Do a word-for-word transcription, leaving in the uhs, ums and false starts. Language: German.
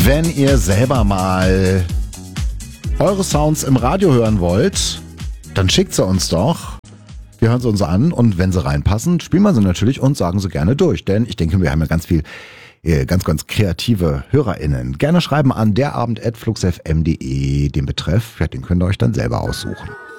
Wenn ihr selber mal eure Sounds im Radio hören wollt, dann schickt sie uns doch. Wir hören sie uns an und wenn sie reinpassen, spielen wir sie natürlich und sagen sie gerne durch. Denn ich denke, wir haben ja ganz viel, ganz, ganz kreative HörerInnen. Gerne schreiben an derabend at fluxfm punkt de den Betreff, ja, den könnt ihr euch dann selber aussuchen.